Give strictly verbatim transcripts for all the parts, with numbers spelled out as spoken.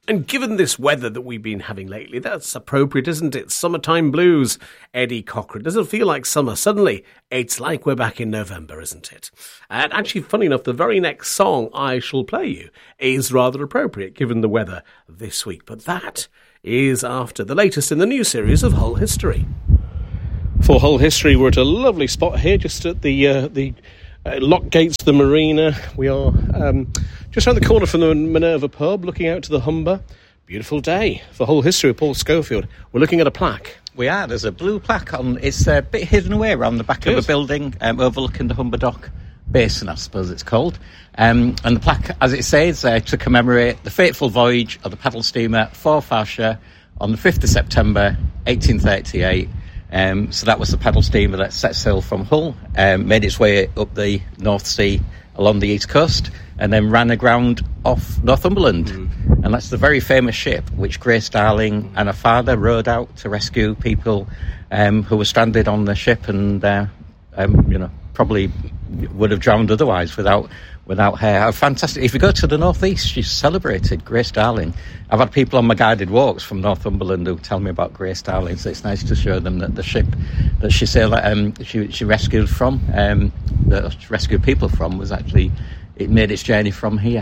And given this weather that we've been having lately, that's appropriate, isn't it? Summertime blues. Eddie Cochran. Doesn't feel like summer. Suddenly, it's like we're back in November, isn't it? And actually, funny enough, the very next song I shall play you is rather appropriate, given the weather this week. But that is after the latest in the new series of Hull History. For Hull History, we're at a lovely spot here, just at the uh, the uh, lock gates of the marina. We are um, just around the corner from the Minerva pub, looking out to the Humber. Beautiful day for Hull History with Paul Schofield. We're looking at a plaque. We are. There's a blue plaque on. It's a bit hidden away around the back it of is. a building um, overlooking the Humber Dock Basin, I suppose it's called. Um, and the plaque, as it says, uh, to commemorate the fateful voyage of the paddle steamer Forfarshire on the fifth of September, eighteen thirty-eight. Um, so that was the paddle steamer that set sail from Hull, um, made its way up the North Sea along the east coast, and then ran aground off Northumberland. Mm. And that's the very famous ship which Grace Darling and her father rowed out to rescue people um, who were stranded on the ship and, uh, um, you know, probably would have drowned otherwise without without her. How fantastic. If you go to the northeast, she's celebrated, Grace Darling. I've had people on my guided walks from Northumberland who tell me about Grace Darling, so it's nice to show them that the ship that she sailed, um, she, she rescued from, um, that she rescued people from, was actually, it made its journey from here.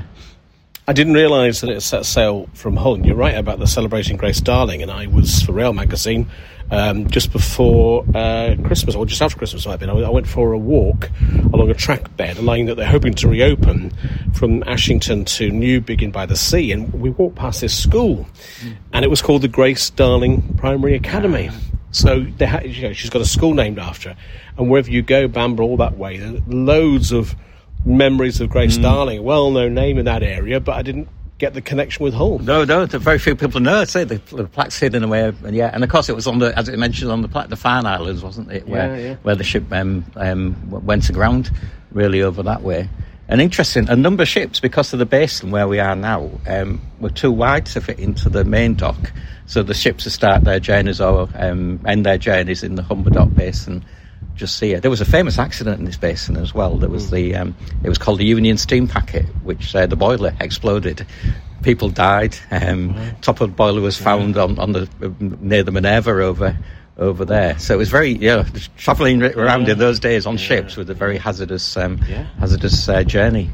I didn't realise that it set sail from Hull. You're right about the celebrating Grace Darling, and I was for Rail Magazine um, just before uh, Christmas, or just after Christmas, might have been. I went for a walk along a track bed, a line that they're hoping to reopen from Ashington to Newbiggin by the Sea, and we walked past this school, mm. and it was called the Grace Darling Primary Academy. Ah. So they ha- you know, she's got a school named after her, and wherever you go, Bamburgh, all that way, there are loads of memories of Grace mm. Darling, a well-known name in that area, but I didn't get the connection with Hull. No, no, very few people know. I'd say the, the plaque's hidden away, and yeah, and of course it was on the, as it mentioned, on the plaque, the Farne Islands, wasn't it? Where yeah, yeah. where the ship um, um, went aground, really over that way. And interesting, a number of ships, because of the basin where we are now, um, were too wide to fit into the main dock. So the ships that start their journeys or um, end their journeys in the Humber Dock Basin just here. There was a famous accident in this basin as well. There was mm. the um, it was called the Union Steam Packet, which uh, the boiler exploded. People died. Um, mm. Top of the boiler was found yeah. on, on the uh, near the Minerva over over there. So it was very yeah travelling around yeah. in those days on yeah. ships with a very hazardous um, yeah. hazardous uh, journey.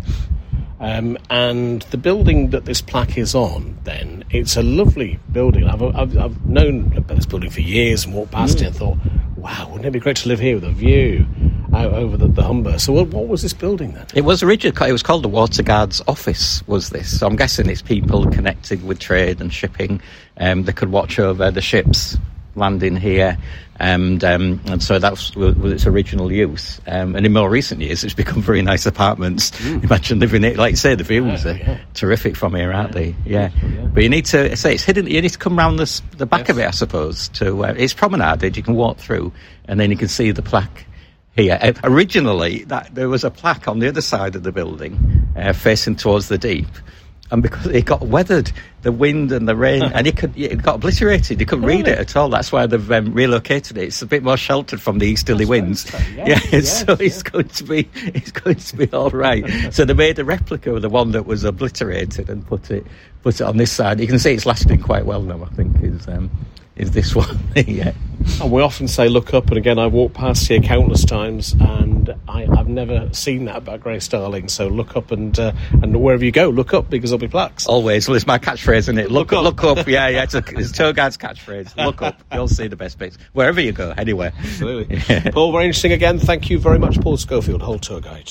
Um, and the building that this plaque is on, then, it's a lovely building. I've, I've, I've known about this building for years and walked past mm. it and thought, wow, wouldn't it be great to live here with a view out over the, the Humber? So what, what was this building then? It was originally, it was called the Water Guard's Office, was this. So I'm guessing it's people connected with trade and shipping. Um, they could watch over the ships landing here, and um, and so that was, was its original use. Um, and in more recent years, it's become very nice apartments. Mm. Imagine living it, like you say, the views oh, are yeah. terrific from here, aren't yeah. they? Yeah. yeah. But you need to say it's hidden. You need to come round the the back yes. of it, I suppose. To uh, it's promenaded. You can walk through, and then you can see the plaque here. Uh, originally, that there was a plaque on the other side of the building, uh, facing towards the deep. And because it got weathered, the wind and the rain, and it could it got obliterated. You couldn't read it at all. That's why they've um, relocated it. It's a bit more sheltered from the easterly That's winds. Right. Yeah, yeah yes, so it's yes. going to be it's going to be all right. So they made a replica of the one that was obliterated and put it put it on this side. You can see it's lasting quite well now. I think is um, is this one. yeah. And we often say look up, and again I've walked past here countless times, and I, I've never seen that about Grace Darling. So look up, and uh, and wherever you go, look up, because there'll be plaques. Always. Well, it's my catchphrase, isn't it? Look, look up, look up. Yeah, yeah. It's a, it's a tour guide's catchphrase. Look up. You'll see the best bits wherever you go, anywhere. Absolutely. Yeah. Paul, very interesting again. Thank you very much, Paul Schofield, Hull Tour Guide.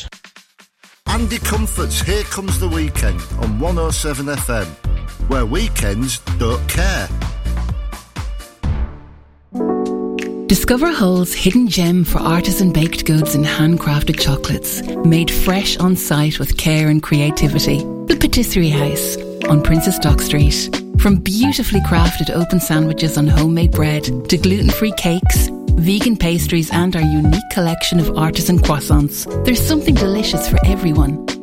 Andy Comfort's Here Comes the Weekend on one oh seven F M, where weekends don't care. Discover Hull's hidden gem for artisan baked goods and handcrafted chocolates, made fresh on site with care and creativity. The Patisserie House on Princess Dock Street. From beautifully crafted open sandwiches on homemade bread to gluten-free cakes, vegan pastries and our unique collection of artisan croissants, there's something delicious for everyone.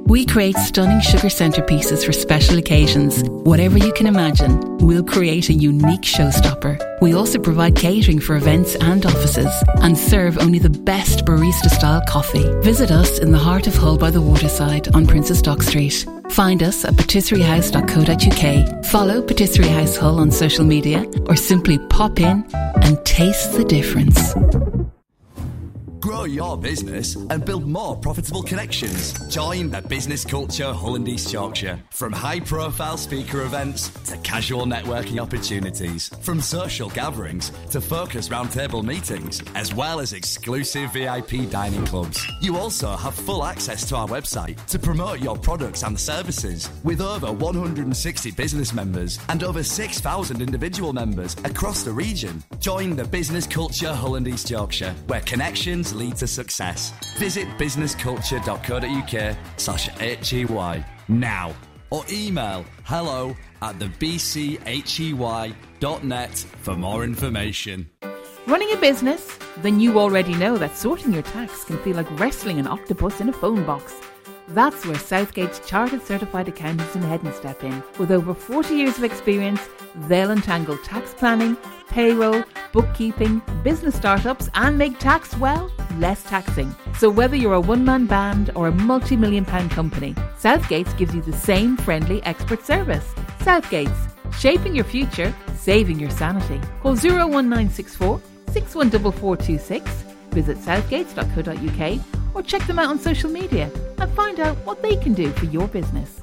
We create stunning sugar centerpieces for special occasions. Whatever you can imagine, we'll create a unique showstopper. We also provide catering for events and offices and serve only the best barista-style coffee. Visit us in the heart of Hull by the waterside on Princess Dock Street. Find us at patisserie house dot co dot uk. Follow Patisserie House Hull on social media or simply pop in and taste the difference. Grow your business and build more profitable connections. Join the Business Culture Hull and East Yorkshire. From high-profile speaker events to casual networking opportunities, from social gatherings to focused roundtable meetings, as well as exclusive V I P dining clubs. You also have full access to our website to promote your products and services. With over one hundred sixty business members and over six thousand individual members across the region, join the Business Culture Hull and East Yorkshire, where connections lead to success. Visit business culture dot co dot uk slash H E Y now or email hello at the b c h e y dot net for more information. Running a business? Then you already know that sorting your tax can feel like wrestling an octopus in a phone box. That's where Southgate's Chartered Certified Accountants in Hedden step in. With over forty years of experience, they'll untangle tax planning, payroll, bookkeeping, business startups and make tax, well, less taxing. So whether you're a one-man band or a multi-million pound company, Southgate's gives you the same friendly expert service. Southgate's, shaping your future, saving your sanity. Call zero one nine six four, six one four four two six, visit southgates dot co dot uk or check them out on social media and find out what they can do for your business.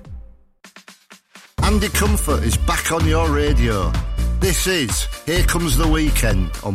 Andy Comfort is back on your radio. This is Here Comes the Weekend on